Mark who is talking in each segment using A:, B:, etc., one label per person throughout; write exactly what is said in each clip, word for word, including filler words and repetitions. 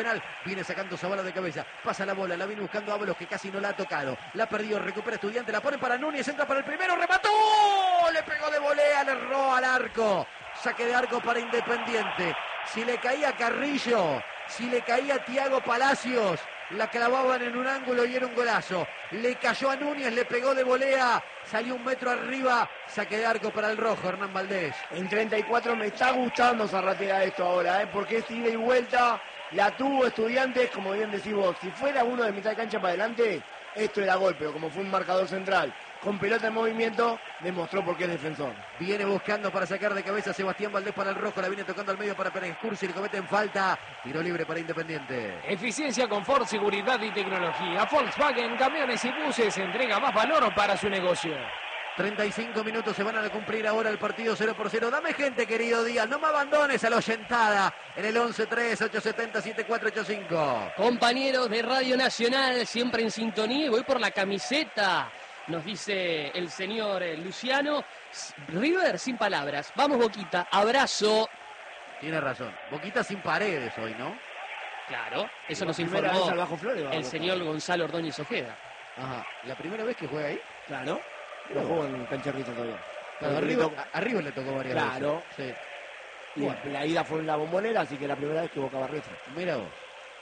A: penal. Viene sacando Zavala de cabeza. Pasa la bola, la viene buscando Ábalos, que casi no la ha tocado. La perdió, recupera Estudiante, la pone para Núñez, entra para el primero, remató. Le pegó de volea, le erró al arco. Saque de arco para Independiente. Si le caía Carrillo, si le caía Thiago Palacios, la clavaban en un ángulo y era un golazo. Le cayó a Núñez, le pegó de volea, salió un metro arriba. Saque de arco para el rojo, Hernán Valdés.
B: En treinta y cuatro me está gustando Zarratea esto ahora, ¿eh? Porque es ida y vuelta. La tuvo Estudiantes, como bien decís vos. Si fuera uno de mitad de cancha para adelante, esto era gol, pero como fue un marcador central con pelota en movimiento, demostró por qué es defensor.
A: Viene buscando para sacar de cabeza Sebastián Valdés para el rojo, la viene tocando al medio para Pérez Cursi, le cometen falta, tiro libre para Independiente.
C: Eficiencia, confort, seguridad y tecnología. Volkswagen Camiones y Buses entrega más valor para su negocio.
A: treinta y cinco minutos se van a cumplir ahora el partido cero por cero. Dame gente, querido Díaz, no me abandones a la oyentada en el once tres ocho siete cero siete cuatro ocho cinco.
D: Compañeros de Radio Nacional, siempre en sintonía, y voy por la camiseta. Nos dice el señor Luciano. River sin palabras. Vamos, Boquita. Abrazo.
A: Tiene razón. Boquita sin paredes hoy, ¿no?
D: Claro, eso
B: La
D: nos
B: primera
D: informó
B: vez al Bajo Flores,
D: el señor Gonzalo Ordóñez Ojeda.
A: Ajá. ¿La primera vez que juega ahí?
B: Claro. Lo jugó en Cancherrito todavía.
A: Claro, arriba, a, arriba le tocó varias
B: claro.
A: veces.
B: Sí. Y bueno, la ida fue en la Bombonera, así que la primera vez que Boca va a River.
A: Mira vos.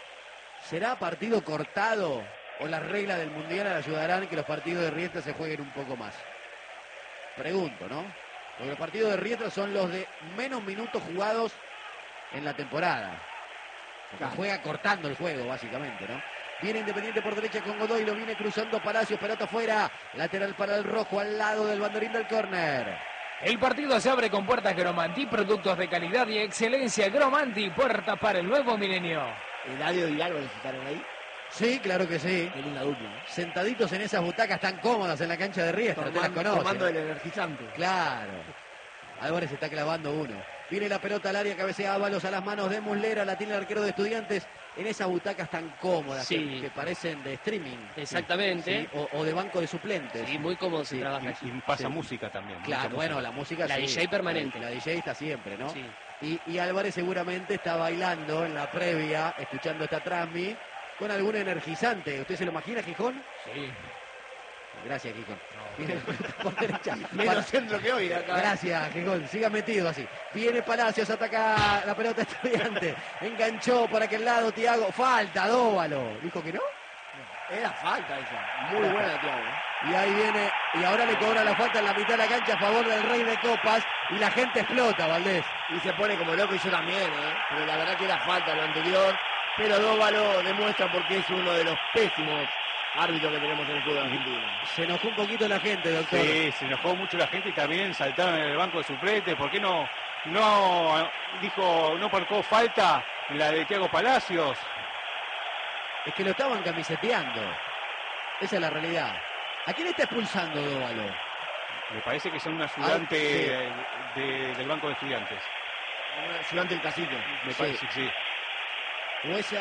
A: ¿Será partido cortado o las reglas del Mundial ayudarán que los partidos de Riestra se jueguen un poco más? Pregunto, ¿no? Porque los partidos de Riestra son los de menos minutos jugados en la temporada. Porque claro, juega cortando el juego, básicamente, ¿no? Viene Independiente por derecha con Godoy, lo viene cruzando Palacios, pelota afuera, lateral para el rojo al lado del banderín del córner.
C: El partido se abre con puertas Gromanti, productos de calidad y excelencia. Gromanti, puertas para el nuevo milenio.
B: Eladio y Álvarez estaron ahí.
A: Sí, claro que sí.
B: Qué linda dupla, ¿eh?
A: Sentaditos en esas butacas tan cómodas en la cancha de Riestra, te las conoces.
B: Tomando el energizante.
A: Claro. Álvarez está clavando uno. Viene la pelota al área, cabecea Ábalos a las manos de Muslera, la tiene el arquero de Estudiantes en esas butacas tan cómodas,
D: sí,
A: que, que parecen de streaming.
D: Exactamente.
A: Sí, o, o de banco de suplentes.
D: Sí, muy cómodo
A: sí,
D: si trabaja
E: y, y pasa sí. música también.
A: Claro, bueno, música. la música
D: La
A: sí.
D: D J permanente.
A: La D J está siempre, ¿no?
D: Sí.
A: Y, y Álvarez seguramente está bailando en la previa, escuchando esta transmi, con algún energizante. ¿Usted se lo imagina, Gijón?
C: Sí.
A: Gracias, Gijón. Viene por derecha.
B: Menos centro que hoy acá.
A: Gracias, Gijón. Siga metido así. Viene Palacios, ataca la pelota Estudiante. Enganchó por aquel lado Thiago. Falta, Dóvalo. ¿Dijo que no?
B: Era falta esa. Muy buena, Thiago.
A: Y ahí viene, y ahora le cobra la falta en la mitad de la cancha a favor del Rey de Copas. Y la gente explota, Valdés.
B: Y se pone como loco, y yo también, ¿eh? Pero la verdad que era falta lo anterior. Pero Dóvalo demuestra porque es uno de los pésimos árbitro que tenemos en el fútbol argentino.
A: Se enojó un poquito la gente, doctor.
E: Sí, se enojó mucho la gente y también saltaron en el banco de suplentes. ¿Por qué no, no dijo, no marcó falta en la de Thiago Palacios?
A: Es que lo estaban camiseteando. Esa es la realidad. ¿A quién está expulsando Dóvalo?
E: Me parece que son un ayudante ah, sí. de, de, del banco de estudiantes.
B: Un ayudante del cacique.
E: Me
A: sí.
E: parece que sí.
A: O esa...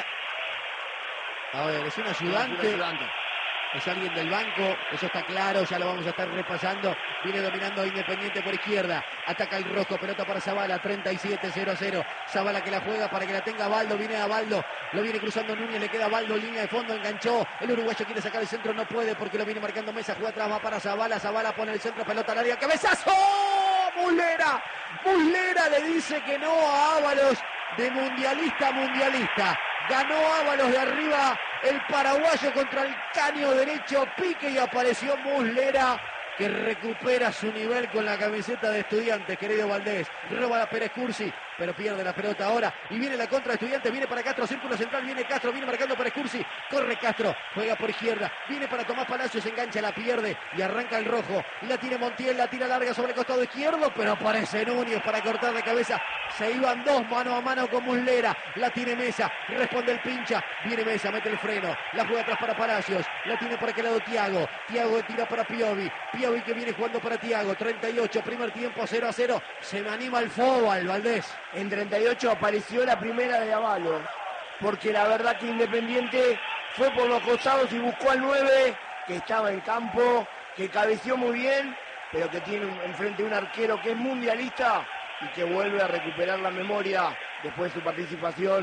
A: A ver, es un ayudante.
B: ayudante.
A: Es alguien del banco, eso está claro, ya lo vamos a estar repasando. Viene dominando a Independiente por izquierda. Ataca el rojo, pelota para Zavala, treinta y siete cero a cero. Zavala que la juega para que la tenga Baldo, viene a Baldo. Lo viene cruzando Núñez, le queda Baldo, línea de fondo, enganchó. El uruguayo quiere sacar el centro, no puede porque lo viene marcando Mesa. Juega atrás, va para Zavala. Zavala pone el centro, pelota al área. ¡Cabezazo! ¡Muslera! Muslera le dice que no a Ábalos. De mundialista a mundialista. Ganó Ábalos de arriba. El paraguayo contra el caño derecho, pique y apareció Muslera, que recupera su nivel con la camiseta de Estudiantes, querido Valdés. Roba a Pérez Cursi, pero pierde la pelota ahora. Y viene la contra de Estudiantes, viene para Castro, círculo central, viene Castro, viene marcando Pérez Cursi. Corre Castro, juega por izquierda, viene para Tomás Palacios, engancha, la pierde y arranca el rojo. Y la tiene Montiel, la tira larga sobre el costado izquierdo, pero aparece Núñez para cortar de cabeza. Se iban dos mano a mano con Muslera. La tiene Mesa, responde el pincha. Viene Mesa, mete el freno. La juega atrás para Palacios. La tiene por aquel lado Thiago. Thiago tira para Piovi. Piovi que viene jugando para Thiago. treinta y ocho, primer tiempo, cero a cero. Se me anima el fútbol, Valdés.
B: En treinta y ocho apareció la primera de Ábalos. Porque la verdad que Independiente fue por los costados y buscó al nueve, que estaba en campo, que cabeció muy bien, pero que tiene enfrente un arquero que es mundialista y que vuelve a recuperar la memoria después de su participación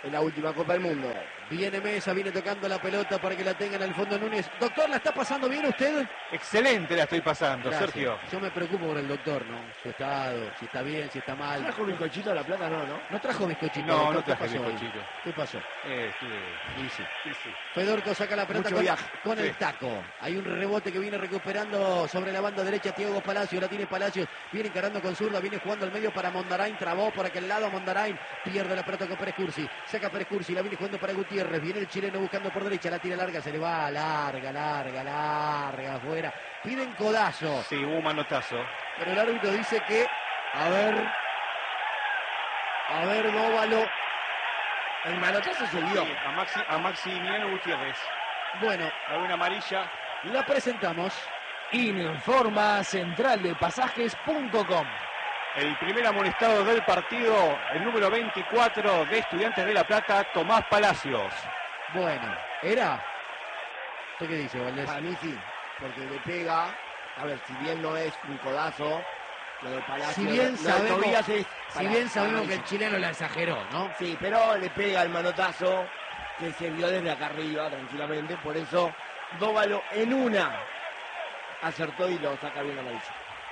B: en la última Copa del Mundo.
A: Viene Mesa, viene tocando la pelota para que la tengan al fondo Núñez. Doctor, ¿la está pasando bien usted?
E: Excelente la estoy pasando,
A: Gracias.
E: Sergio.
A: Yo me preocupo por el doctor, ¿no? Su estado, si está bien, si está mal.
B: ¿Trajo bizcochito a La Plata? No, ¿no?
A: ¿No trajo bizcochito?
E: No,
A: doctor?
E: no
A: ¿Qué
E: traje
A: pasó hoy?
E: bizcochito.
A: ¿Qué pasó?
E: Eh, estuve-
A: Y sí.
E: sí, sí.
A: Fedorco saca la pelota
B: Mucho
A: con,
B: viaje.
A: con el
E: Sí.
A: taco. Hay un rebote que viene recuperando sobre la banda derecha Thiago Palacio. La tiene Palacios. Viene encarando con zurda. Viene jugando al medio para Mondarain. Trabó por aquel lado Mondarain. Pierde la pelota con Pérez Cursi. Saca Pérez Cursi. La viene jugando para Gutiérrez. Viene el chileno buscando por derecha. La tira larga. Se le va larga, larga, larga. Afuera. Piden codazo.
E: Sí, hubo un manotazo.
A: Pero el árbitro dice que. A ver. A ver, Dóvalo.
B: El manotazo se vio.
E: Sí, a, Maxi, a Maximiliano Gutiérrez.
A: Bueno,
E: Hay una amarilla.
A: la presentamos.
C: Informa central de pasajes punto com.
E: El primer amonestado del partido, el número veinticuatro de Estudiantes de La Plata, Tomás Palacios.
A: Bueno, ¿era? ¿Usted qué dice, Valdés?
B: Para mí sí, porque le pega. A ver, si bien no es un codazo, lo de Palacio.
A: Si bien
B: lo de
A: sabemos-
B: Tobías es
A: Si
B: para-
A: bien sabemos
B: para
A: que el
B: Messi.
A: chileno la exageró, ¿no?
B: Sí, pero le pega el manotazo que se vio desde acá arriba tranquilamente. Por eso, Dóvalo en una acertó y lo saca bien amarillo.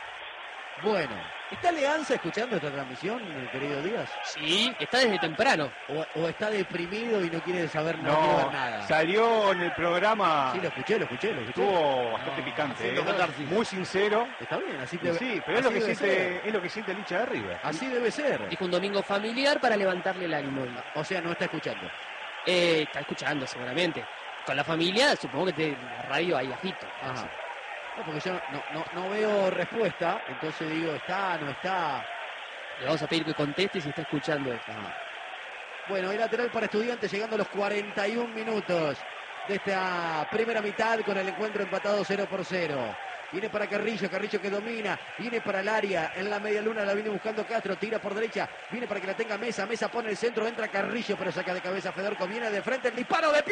A: Bueno, ¿está Leanza escuchando esta transmisión, mi querido Díaz?
D: Sí, está desde temprano.
A: ¿O, o está deprimido y no quiere saber no, quiere
E: No,
A: ver nada?
E: salió en el programa.
A: Sí, lo escuché, lo escuché, lo escuché.
E: Estuvo bastante
A: Ah,
E: picante,
B: haciendo
E: ¿eh?
B: catarsis.
E: Muy sincero.
A: Está bien, así,
E: Y
A: debe,
E: sí, pero es lo,
A: así
E: que
A: debe
E: siente,
A: ser.
E: es lo que siente el hincha de River.
A: Así debe ser.
D: Dijo un domingo familiar para levantarle el ánimo.
A: O sea, no está escuchando.
D: Eh, está escuchando seguramente. Con la familia, supongo que te, la radio ahí bajito.
A: Ajá. No, porque yo no, no, no veo respuesta, entonces digo, ¿está, no está?
D: Le vamos a pedir que conteste si está escuchando esto.
A: Ajá. Bueno, el lateral para Estudiantes llegando a los cuarenta y un minutos de esta primera mitad con el encuentro empatado cero por cero. Viene para Carrillo, Carrillo que domina, viene para el área, en la media luna la viene buscando Castro, tira por derecha, viene para que la tenga Mesa, Mesa pone el centro, entra Carrillo, pero saca de cabeza Fedorco, viene de frente, el disparo de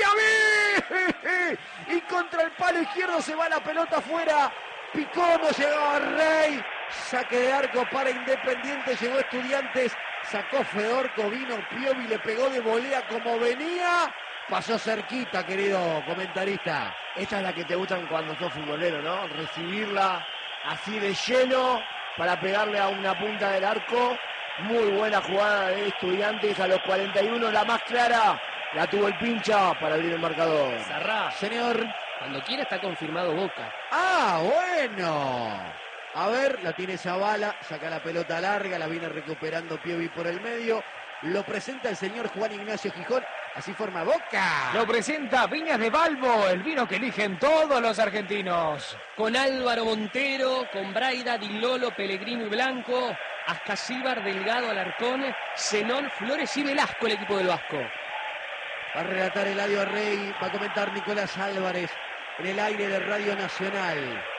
A: Piavi, y contra el palo izquierdo se va la pelota afuera, picó, no llegaba Rey, saque de arco para Independiente, llegó Estudiantes, sacó Fedorco, vino Piovi, le pegó de volea como venía, pasó cerquita, querido comentarista.
B: Esta es la que te gustan cuando sos futbolero, ¿no? Recibirla así de lleno para pegarle a una punta del arco. Muy buena jugada de Estudiantes a los cuarenta y uno, la más clara. La tuvo el pincha para abrir el marcador.
D: Zarrá,
A: Señor.
D: cuando quiera está confirmado Boca.
A: Ah, bueno. A ver, la tiene Zavala, saca la pelota larga, la viene recuperando Piovi por el medio. Lo presenta el señor Juan Ignacio Gijón. Así forma Boca.
C: Lo presenta Viñas de Balbo, el vino que eligen todos los argentinos.
D: Con Álvaro Montero, con Braida, Di Lolo, Pellegrino y Blanco, Ascasíbar, Delgado, Alarcón, Zenón, Flores y Velasco, el equipo del Vasco.
A: Va a relatar Eladio Rey, va a comentar Nicolás Álvarez en el aire de Radio Nacional.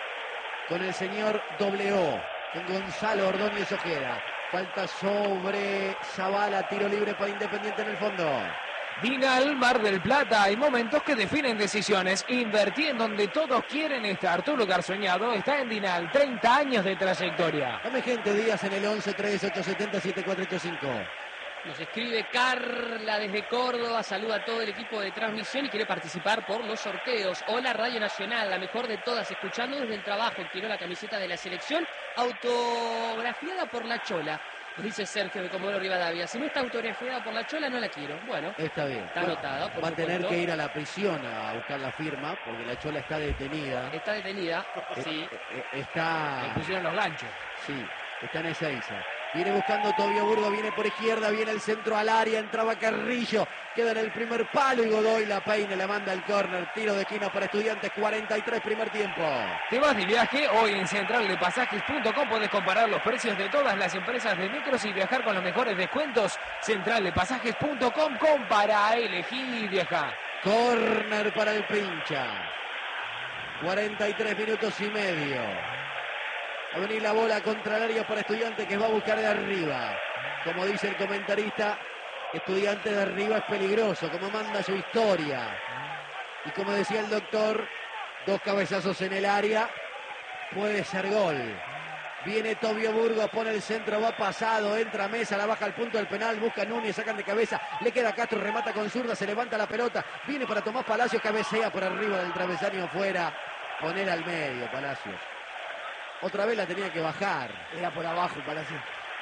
A: Con el señor doble O, con Gonzalo Ordóñez Ojeda. Falta sobre Zavala, tiro libre para Independiente en el fondo.
C: Vinal, Mar del Plata, hay momentos que definen decisiones. Invertí en donde todos quieren estar. Tu lugar soñado está en Dinal, treinta años de trayectoria.
A: Dame gente, Díaz, en el once tres ocho siete cero siete cuatro ocho cinco.
D: Nos escribe Carla desde Córdoba, saluda a todo el equipo de transmisión y quiere participar por los sorteos. Hola Radio Nacional, la mejor de todas, escuchando desde el trabajo. Quiero la camiseta de la selección autografiada por la Chola. Nos dice Sergio de Comodoro Rivadavia. Si no está autografiada por la Chola, no la quiero. Bueno,
A: Está bien.
D: está anotada. Por
A: Va a tener
D: supuesto.
A: que ir a la prisión a buscar la firma, porque la Chola está detenida.
D: Está detenida, sí.
A: Eh, eh, Está...
C: Le pusieron los ganchos.
A: Sí, está en Ezeiza. Viene buscando Tobio Burgo, viene por izquierda, viene el centro al área, entraba Carrillo, queda en el primer palo y Godoy la peina, la manda al córner, tiro de esquina para Estudiantes, cuarenta y tres primer tiempo.
C: ¿Te vas de viaje? Hoy en central de pasajes punto com podés comparar los precios de todas las empresas de micros y viajar con los mejores descuentos. central de pasajes punto com, compara, elegí y viaja.
A: Córner para el pincha. cuarenta y tres minutos y medio. Va a venir la bola contra el área para Estudiantes que va a buscar de arriba. Como dice el comentarista, Estudiante de arriba es peligroso, como manda su historia. Y como decía el doctor, dos cabezazos en el área, puede ser gol. Viene Tobio Burgos, pone el centro, va pasado, entra Mesa, la baja al punto del penal, busca Núñez, sacan de cabeza, le queda Castro, remata con zurda, se levanta la pelota, viene para Tomás Palacios, cabecea por arriba del travesaño fuera, poner al medio Palacios. Otra vez la tenía que bajar.
B: Era por abajo, Palacios.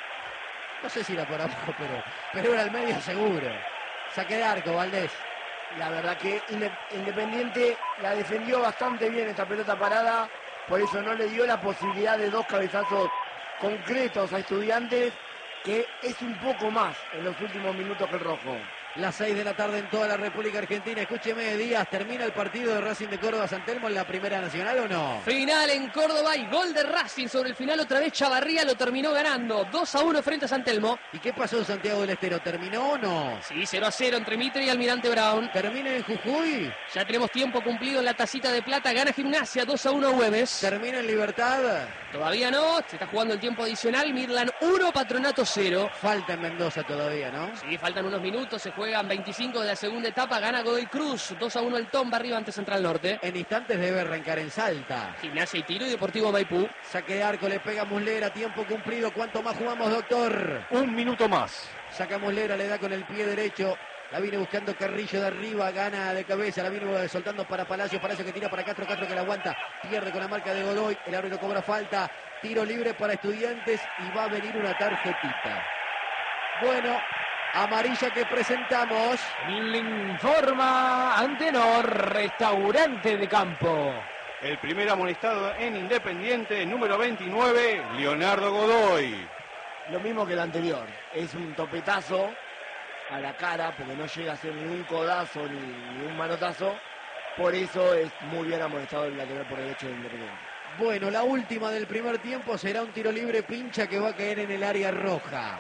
A: No sé si era por abajo, pero, pero era al medio seguro. Saque de arco, Valdés.
B: La verdad que Independiente la defendió bastante bien esta pelota parada. Por eso no le dio la posibilidad de dos cabezazos concretos a Estudiantes, que es un poco más en los últimos minutos que el Rojo.
A: Las seis de la tarde en toda la República Argentina. Escúcheme, Díaz, ¿termina el partido de Racing de Córdoba San Telmo en la Primera Nacional o no?
D: Final en Córdoba y gol de Racing sobre el final. Otra vez Chavarría lo terminó ganando. dos a uno frente a San Telmo.
A: ¿Y qué pasó en Santiago del Estero? ¿Terminó o no?
D: Sí, cero a cero entre Mitre y Almirante Brown.
A: ¿Termina en Jujuy?
D: Ya tenemos tiempo cumplido en la tacita de plata. Gana Gimnasia dos a uno a Güemes.
A: ¿Termina en Libertad?
D: Todavía no. Se está jugando el tiempo adicional. Midland uno, Patronato cero.
A: Falta en Mendoza todavía, ¿no?
D: Sí, faltan unos minutos. Se juegan veinticinco de la segunda etapa. Gana Godoy Cruz. dos a uno el Tomba arriba ante Central Norte.
A: En instantes debe arrancar en Salta.
D: Gimnasia y Tiro y Deportivo Maipú.
A: Saque de arco, le pega Muslera. Tiempo cumplido. ¿Cuánto más jugamos, doctor?
E: Un minuto más.
A: Saca Muslera, le da con el pie derecho. La viene buscando Carrillo de arriba, gana de cabeza, la viene soltando para Palacio, Palacio que tira para Castro, Castro que la aguanta, pierde con la marca de Godoy, el árbitro cobra falta, tiro libre para Estudiantes y va a venir una tarjetita. Bueno, amarilla que presentamos.
C: Le informa Antenor, restaurante de campo.
E: El primer amonestado en Independiente, número veintinueve, Leonardo Godoy.
B: Lo mismo que el anterior, es un topetazo a la cara, porque no llega a ser ni un codazo ni, ni un manotazo. Por eso es muy bien amonestado el lateral por derecho de Independiente.
A: Bueno, la última del primer tiempo será un tiro libre pincha que va a caer en el área roja.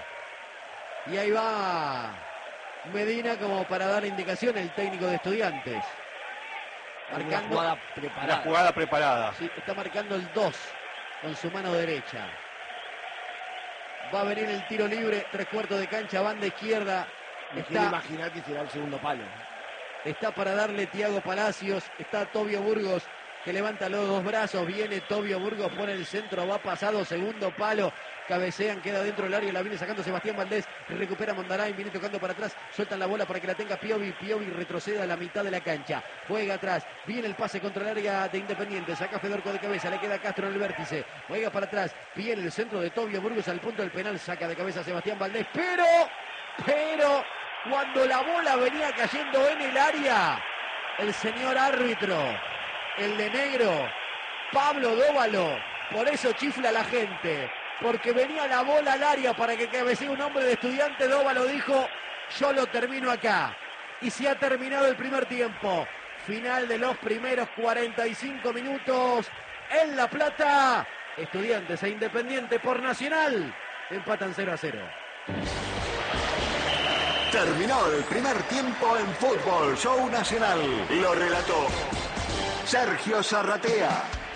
A: Y ahí va Medina como para dar la indicación, el técnico de Estudiantes.
B: Marcando
A: Marcando,
B: la jugada preparada.
E: La jugada preparada.
A: sí, está marcando el dos con su mano derecha. Va a venir el tiro libre, tres cuartos de cancha, banda izquierda.
B: Me quiero
A: Está,
B: imaginar que será el segundo palo.
A: está para darle Tiago Palacios, está Tobio Burgos que levanta los dos brazos, viene Tobio Burgos, pone el centro, va pasado, segundo palo, cabecean, queda dentro del área, la viene sacando Sebastián Valdés, recupera Mondarain, viene tocando para atrás, sueltan la bola para que la tenga Piovi, Piovi retrocede a la mitad de la cancha, juega atrás, viene el pase contra el área de Independiente, saca Fedorco de cabeza, le queda Castro en el vértice, juega para atrás, viene el centro de Tobio Burgos al punto del penal, saca de cabeza Sebastián Valdés, pero, pero, cuando la bola venía cayendo en el área, el señor árbitro, el de negro, Pablo Dóvalo, por eso chifla la gente, porque venía la bola al área para que cabecee un hombre de Estudiante. Dóvalo dijo, yo lo termino acá. Y se ha terminado el primer tiempo. Final de los primeros cuarenta y cinco minutos en La Plata. Estudiantes e Independiente por Nacional empatan cero a cero.
F: Terminó el primer tiempo en Fútbol Show Nacional. Lo relató Sergio Zarratea.